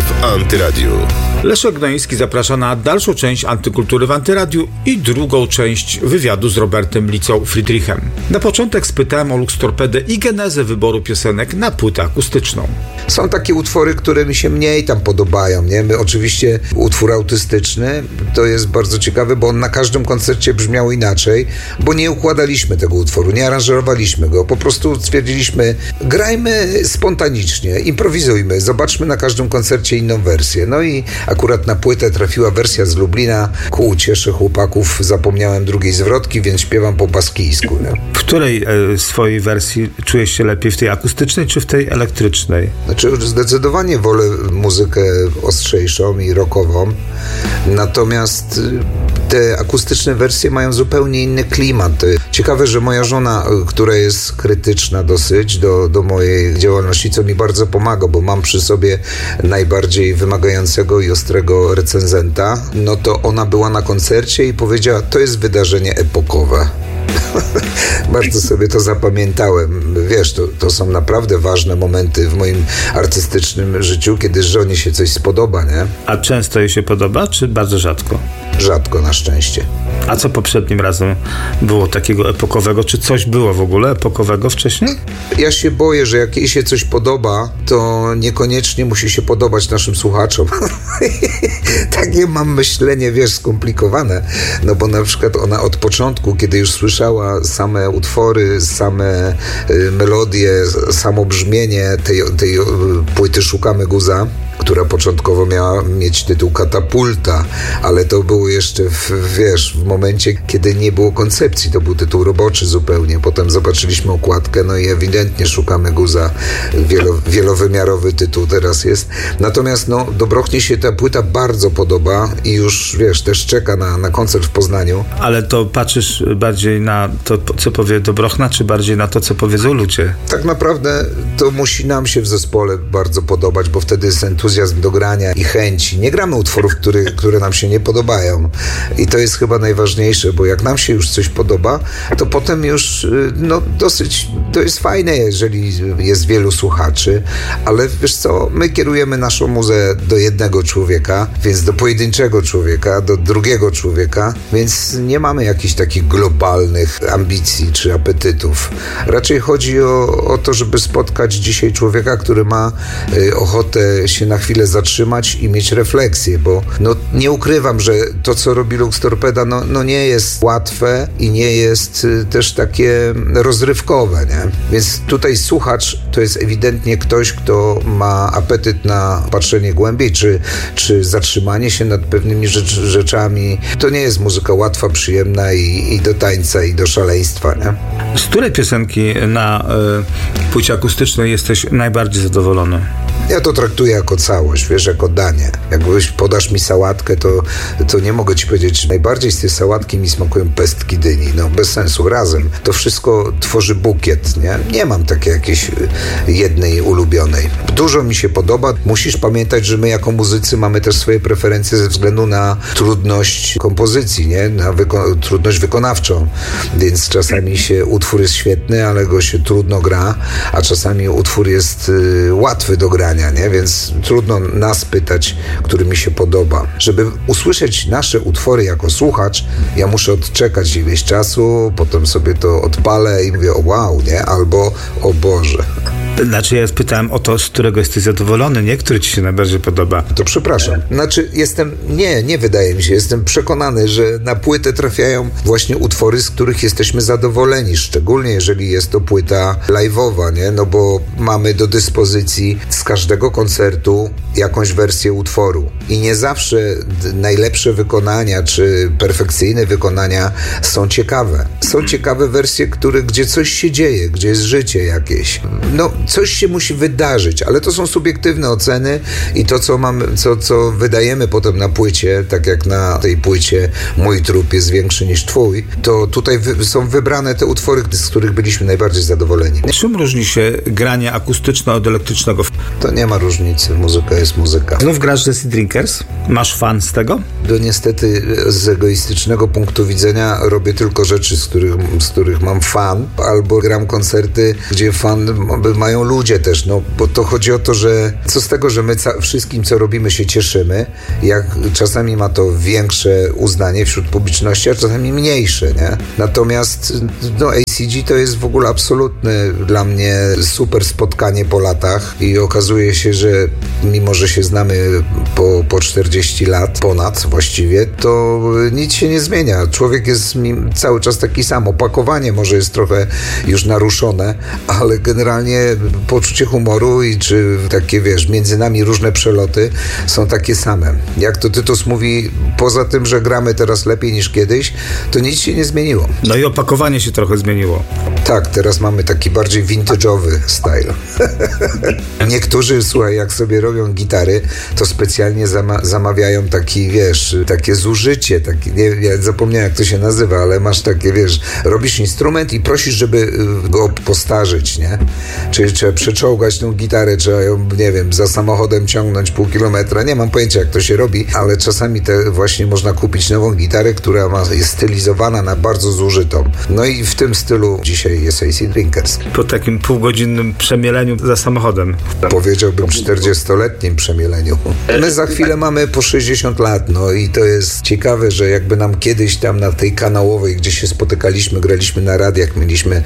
w Antyradiu. Leszek Gnoński zaprasza na dalszą część Antykultury w Antyradiu i drugą część wywiadu z Robertem Licą Friedrichem. Na początek spytałem o Lux Torpedę i genezę wyboru piosenek na płytę akustyczną. Są takie utwory, które mi się mniej tam podobają, nie? My oczywiście utwór autystyczny to jest bardzo ciekawy, bo on na każdym koncercie brzmiał inaczej, bo nie układaliśmy tego utworu, nie aranżowaliśmy go, po prostu stwierdziliśmy, grajmy spontanicznie, improwizujmy, zobaczmy na każdym koncercie inną wersję. No i akurat na płytę trafiła wersja z Lublina. Ku uciesze chłopaków zapomniałem drugiej zwrotki, więc śpiewam po baskijsku. Nie? W której swojej wersji czujesz się lepiej? W tej akustycznej czy w tej elektrycznej? Znaczy zdecydowanie wolę muzykę ostrzejszą i rockową, natomiast te akustyczne wersje mają zupełnie inny klimat. Ciekawe, że moja żona, która jest krytyczna dosyć do mojej działalności, co mi bardzo pomaga, bo mam przy sobie najbardziej wymagającego i ostrego recenzenta, no to ona była na koncercie i powiedziała, to jest wydarzenie epokowe. Bardzo sobie to zapamiętałem. Wiesz, to są naprawdę ważne momenty w moim artystycznym życiu, kiedy żonie się coś spodoba, nie? A często jej się podoba, czy bardzo rzadko? Rzadko, na szczęście. A co poprzednim razem było takiego epokowego? Czy coś było w ogóle epokowego wcześniej? Ja się boję, że jak jej się coś podoba, to niekoniecznie musi się podobać naszym słuchaczom. Takie mam myślenie, wiesz, skomplikowane. No bo na przykład ona od początku, kiedy już słyszała same utwory, same melodie, samo brzmienie tej płyty Szukamy Guza, która początkowo miała mieć tytuł Katapulta, ale to było jeszcze w momencie, kiedy nie było koncepcji, to był tytuł roboczy zupełnie. Potem zobaczyliśmy okładkę, no i ewidentnie Szukamy Guza, wielowymiarowy tytuł teraz jest. Natomiast Dobrochnie się ta płyta bardzo podoba i już, też czeka na koncert w Poznaniu. Ale to patrzysz bardziej na to, co powie Dobrochna, czy bardziej na to, co powiedzą ludzie? Tak naprawdę to musi nam się w zespole bardzo podobać, bo wtedy jest entuzjazm do grania i chęci. Nie gramy utworów, które nam się nie podobają. I to jest chyba najważniejsze, bo jak nam się już coś podoba, to potem już dosyć, to jest fajne, jeżeli jest wielu słuchaczy, ale wiesz co, my kierujemy naszą muzę do jednego człowieka, więc do pojedynczego człowieka, do drugiego człowieka, więc nie mamy jakichś takich globalnych ambicji czy apetytów. Raczej chodzi o to, żeby spotkać dzisiaj człowieka, który ma ochotę się na chwilę zatrzymać i mieć refleksję, bo nie ukrywam, że to, co robi Lux Torpeda, nie jest łatwe i nie jest też takie rozrywkowe, nie? Więc tutaj słuchacz to jest ewidentnie ktoś, kto ma apetyt na patrzenie głębiej, czy zatrzymanie się nad pewnymi rzeczami. To nie jest muzyka łatwa, przyjemna i do tańca, i do szaleństwa, nie? Z której piosenki na płycie akustycznej jesteś najbardziej zadowolony? Ja to traktuję jako całość, jako danie. Jak podasz mi sałatkę, to nie mogę ci powiedzieć, że najbardziej z tej sałatki mi smakują pestki dyni. Bez sensu, razem. To wszystko tworzy bukiet, nie? Nie mam takiej jakiejś jednej ulubionej. Dużo mi się podoba. Musisz pamiętać, że my jako muzycy mamy też swoje preferencje ze względu na trudność kompozycji, nie? Na trudność wykonawczą. Więc czasami utwór jest świetny, ale go się trudno gra, a czasami utwór jest łatwy do grania, nie? Więc trudno nas pytać, który mi się podoba. Żeby usłyszeć nasze utwory jako słuchacz, ja muszę odczekać ileś czasu, potem sobie to odpalę i mówię, o wow, nie? Albo o Boże. Znaczy ja pytałem o to, z którego jesteś zadowolony, nie? Który ci się najbardziej podoba. To przepraszam. Nie wydaje mi się, jestem przekonany, że na płytę trafiają właśnie utwory, z których jesteśmy zadowoleni, szczególnie jeżeli jest to płyta live'owa, nie? Bo mamy do dyspozycji z każdego koncertu jakąś wersję utworu i nie zawsze najlepsze wykonania, czy perfekcyjne wykonania są ciekawe. Są ciekawe wersje, gdzie coś się dzieje, gdzie jest życie jakieś. Coś się musi wydarzyć, ale to są subiektywne oceny i to, co wydajemy potem na płycie, tak jak na tej płycie Mój trup jest większy niż twój, to tutaj są wybrane te utwory, z których byliśmy najbardziej zadowoleni. Czym różni się granie akustyczne od elektrycznego? To nie ma różnicy, muzyka jest muzyka. Znów grasz ze Friedrichem? Drinkers? Masz fan z tego? Niestety z egoistycznego punktu widzenia robię tylko rzeczy, z których mam fan, albo gram koncerty, gdzie fan mają ludzie też, no bo to chodzi o to, że co z tego, że my wszystkim, co robimy, się cieszymy, jak czasami ma to większe uznanie wśród publiczności, a czasami mniejsze, nie? Natomiast ACG to jest w ogóle absolutne dla mnie super spotkanie po latach i okazuje się, że mimo, że się znamy po 40 lat, ponad właściwie, to nic się nie zmienia. Człowiek jest cały czas taki sam. Opakowanie może jest trochę już naruszone, ale generalnie poczucie humoru i czy takie, między nami różne przeloty są takie same. Jak to Tytus mówi, poza tym, że gramy teraz lepiej niż kiedyś, to nic się nie zmieniło. No i opakowanie się trochę zmieniło. Tak, teraz mamy taki bardziej vintage'owy style. Niektórzy, słuchaj, jak sobie robią gitary, to specjalnie zamawiają takie zużycie, ja zapomniałem, jak to się nazywa, ale masz takie, robisz instrument i prosisz, żeby go postarzyć, nie? Czyli trzeba przeczołgać tą gitarę, trzeba ją, za samochodem ciągnąć pół kilometra, nie mam pojęcia, jak to się robi, ale czasami właśnie można kupić nową gitarę, która jest stylizowana na bardzo zużytą. No i w tym stylu dzisiaj jest AC Drinkers. Po takim półgodzinnym przemieleniu za samochodem. Powiedziałbym 40-letnim przemieleniu. My za chwilę mamy po 60 lat, no i to jest ciekawe, że jakby nam kiedyś tam na tej kanałowej, gdzie się spotykaliśmy, graliśmy na radiach, mieliśmy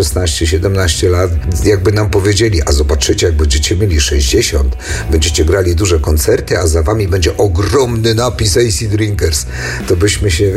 16-17 lat, jakby nam powiedzieli, a zobaczycie, jak będziecie mieli 60, będziecie grali duże koncerty, a za wami będzie ogromny napis AC Drinkers, to byśmy się,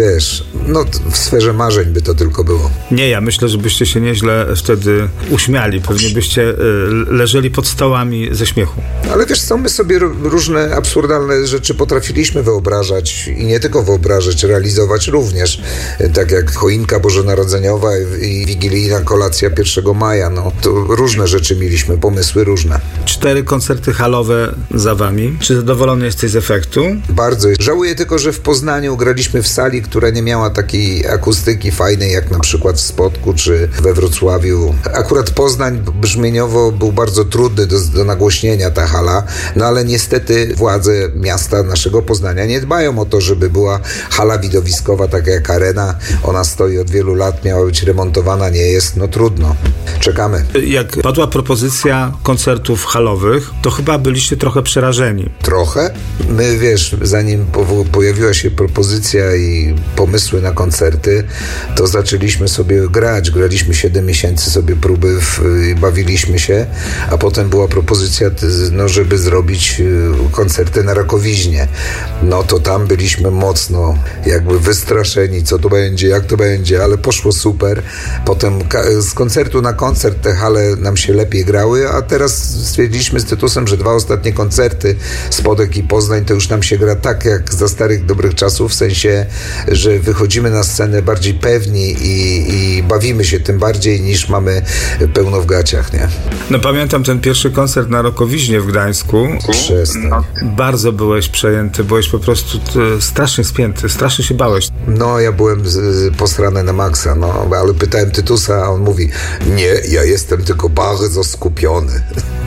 w sferze marzeń by to tylko było. Nie, ja myślę, że byście się nieźle wtedy uśmiali, pewnie byście leżeli pod stołami ze śmiechu. Ale my sobie różne absurdalne rzeczy potrafiliśmy wyobrażać i nie tylko wyobrażać, realizować również. Tak jak choinka bożonarodzeniowa i wigilijna kolacja 1 maja. No, to różne rzeczy mieliśmy, pomysły różne. 4 koncerty halowe za wami. Czy zadowolony jesteś z efektu? Bardzo. Żałuję tylko, że w Poznaniu graliśmy w sali, która nie miała takiej akustyki fajnej, jak na przykład w Spodku czy we Wrocławiu. Akurat Poznań brzmieniowo był bardzo trudny do nagłośnienia, ta hala, no ale niestety władze miasta naszego Poznania nie dbają o to, żeby była hala widowiskowa, taka jak Arena. Ona stoi od wielu lat, miała być remontowana, nie jest, no trudno. Czekamy. Jak padła propozycja koncertów halowych, to chyba byliście trochę przerażeni. Trochę? My, zanim pojawiła się propozycja i pomysły na koncerty, to zaczęliśmy sobie grać. Graliśmy 7 miesięcy sobie próby, bawiliśmy się, a potem była propozycja, żeby zrobić koncerty na Rakowiźnie. No to tam byliśmy mocno wystraszeni, co to będzie, jak to będzie, ale poszło super. Potem z koncertu na koncert te hale nam się lepiej grały, a teraz stwierdziliśmy z Tytusem, że 2 ostatnie koncerty, Spodek i Poznań, to już nam się gra tak jak za starych dobrych czasów, w sensie, że wychodzimy na scenę bardziej pewni i bawimy się tym bardziej, niż mamy pełno w gaciach, nie? No pamiętam ten pierwszy koncert na Rakowiźnie w Gdańsku. Przestań. Bardzo byłeś przejęty, byłeś po prostu strasznie spięty, strasznie się bałeś. No, ja byłem posrany na maksa, ale pytałem Tytusa, a on mówi, nie, ja jestem tylko bardzo skupiony.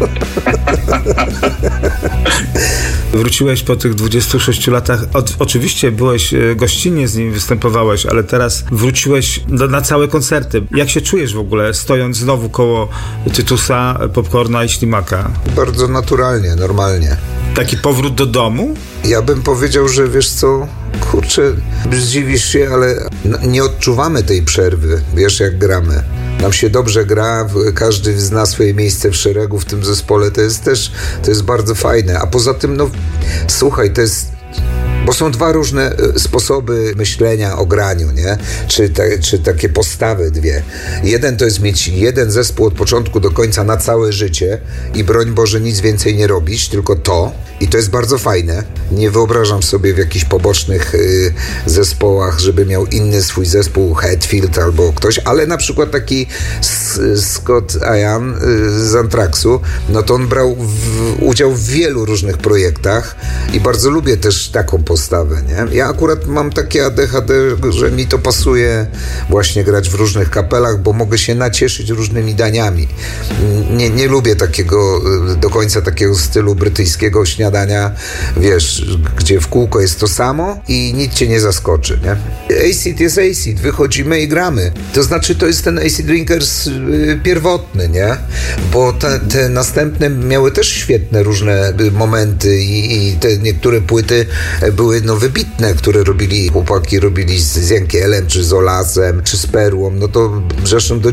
Wróciłeś po tych 26 latach, oczywiście byłeś gościnnie z nim, występowałeś, ale teraz wróciłeś na całe koncerty. Jak się czujesz w ogóle, stojąc znowu koło Tytusa, Popcorna i Ślimaka? Bardzo naturalnie, normalnie. Taki powrót do domu? Ja bym powiedział, że kurczę, zdziwisz się, ale nie odczuwamy tej przerwy, jak gramy. Nam się dobrze gra, każdy zna swoje miejsce w szeregu w tym zespole, to jest bardzo fajne. A poza tym, słuchaj, to jest... Bo są 2 różne sposoby myślenia o graniu, nie? Czy takie postawy 2. Jeden to jest mieć jeden zespół od początku do końca na całe życie i broń Boże nic więcej nie robić, tylko to. I to jest bardzo fajne. Nie wyobrażam sobie w jakichś pobocznych zespołach, żeby miał inny swój zespół, Hetfield albo ktoś, ale na przykład taki Scott Ian z Anthraxu, no to on brał udział w wielu różnych projektach i bardzo lubię też taką postawę, nie? Ja akurat mam takie ADHD, że mi to pasuje właśnie grać w różnych kapelach, bo mogę się nacieszyć różnymi daniami. Nie lubię takiego, do końca takiego stylu brytyjskiego śniadania, wiesz, gdzie w kółko jest to samo i nic cię nie zaskoczy, nie? Acid jest acid, wychodzimy i gramy. To znaczy, to jest ten Acid Drinkers pierwotny, nie? Bo te następne miały też świetne różne momenty i te niektóre płyty były wybitne, które chłopaki robili z Jankielem, czy z Olasem, czy z Perłą, no to zresztą do